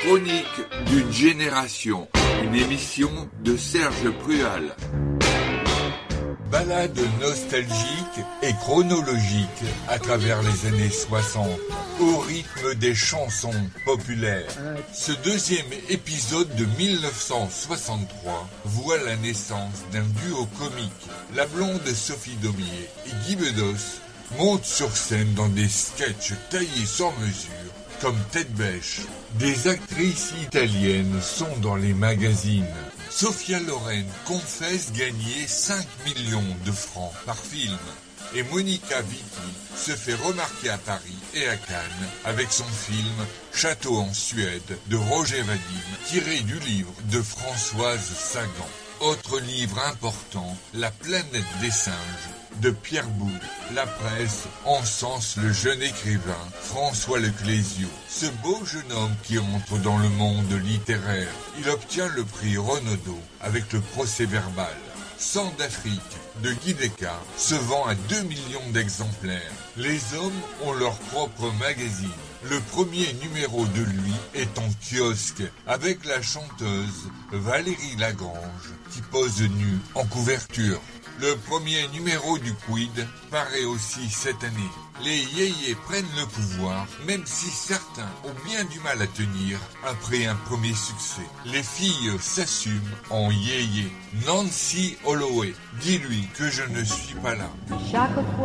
Chronique d'une génération, une émission de Serge Prual. Balade nostalgique et chronologique à travers les années 60, au rythme des chansons populaires. Ce deuxième épisode de 1963 voit la naissance d'un duo comique. La blonde Sophie Daumier et Guy Bedos montent sur scène dans des sketchs taillés sur mesure, comme Tête Bêche. Des actrices italiennes sont dans les magazines. Sophia Loren confesse gagner 5 millions de francs par film. Et Monica Vitti se fait remarquer à Paris et à Cannes avec son film Château en Suède de Roger Vadim, tiré du livre de Françoise Sagan. Autre livre important, La planète des singes de Pierre Boulle. La presse encense le jeune écrivain François Leclésio, ce beau jeune homme qui entre dans le monde littéraire. Il obtient le prix Renaudot avec le procès-verbal. Sang d'Afrique de Guy Descartes se vend à 2 millions d'exemplaires. Les hommes ont leur propre magazine. Le premier numéro de lui est en kiosque avec la chanteuse Valérie Lagrange qui pose nue en couverture. Le premier numéro du Quid paraît aussi cette année. Les yéyés prennent le pouvoir, même si certains ont bien du mal à tenir après un premier succès. Les filles s'assument en yéyé. Nancy Holloway, dis-lui que je ne suis pas là.